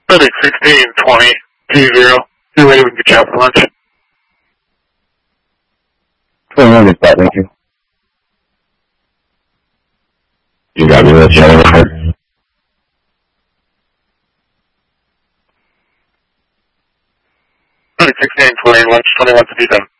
Medic 1620 20. You ready? We can get you out for lunch. 21 is that, thank you. You got me with you. Medic 1620, lunch 21 to be done.